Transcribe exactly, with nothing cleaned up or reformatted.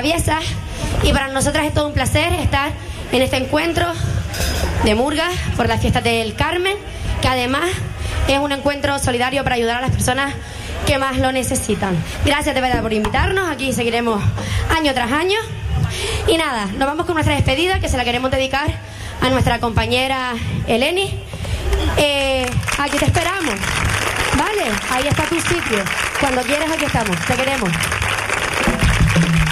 traviesas, y para nosotras es todo un placer estar en este encuentro de murgas por las fiestas del Carmen, que además es un encuentro solidario para ayudar a las personas que más lo necesitan. Gracias de verdad por invitarnos, aquí seguiremos año tras año. Y nada, nos vamos con nuestra despedida, que se la queremos dedicar a nuestra compañera Eleni. Eh, aquí te esperamos, ¿vale? Ahí está tu sitio. Cuando quieras, aquí estamos. Te queremos.